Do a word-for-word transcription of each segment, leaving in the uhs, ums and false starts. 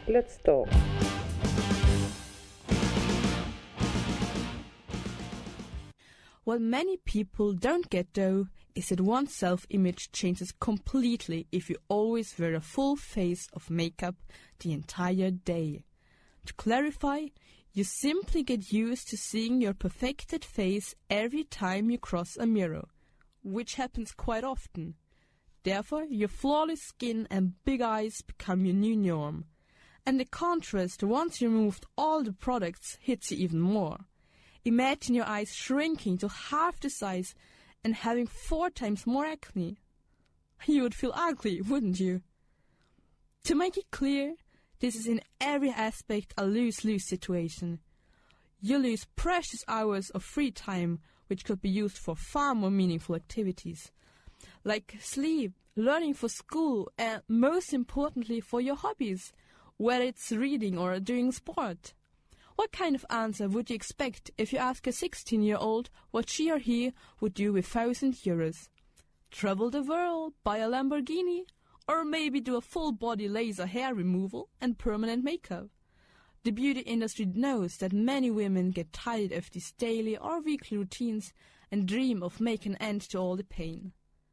Let's talk. What many people don't get though is that one's self-image changes completely if you always wear a full face of makeup the entire day. To clarify, you simply get used to seeing your perfected face every time you cross a mirror, which happens quite often. Therefore, your flawless skin and big eyes become your new norm. And the contrast, once you removed all the products, hits you even more. Imagine your eyes shrinking to half the size and having four times more acne. You would feel ugly, wouldn't you? To make it clear, this is in every aspect a lose-lose situation. You lose precious hours of free time, which could be used for far more meaningful activities, like sleep, learning for school, and most importantly for your hobbies, whether it's reading or doing sport. What kind of answer would you expect if you ask a sixteen-year-old what she or he would do with one thousand euros? Travel the world, buy a Lamborghini, or maybe do a full-body laser hair removal and permanent makeup? The beauty industry knows that many women get tired of these daily or weekly routines and dream of making an end to all the pain.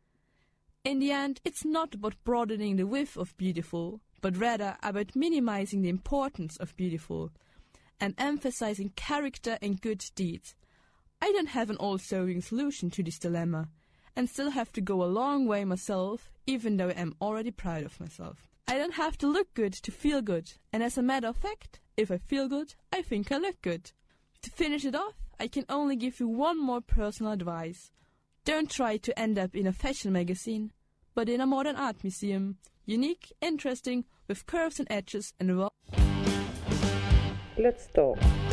In the end, it's not about broadening the width of beautiful, but rather about minimizing the importance of beautiful and emphasizing character and good deeds. I don't have an all-solving solution to this dilemma, and still have to go a long way myself, even though I am already proud of myself. I don't have to look good to feel good, and as a matter of fact, if I feel good, I think I look good. To finish it off, I can only give you one more personal advice. Don't try to end up in a fashion magazine, but in a modern art museum, unique, interesting, with curves and edges and well. Let's talk.